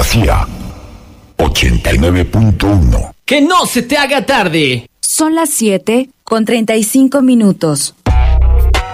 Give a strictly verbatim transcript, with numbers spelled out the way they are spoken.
García, ochenta y nueve punto uno. ¡Que no se te haga tarde! Son las siete con treinta y cinco minutos.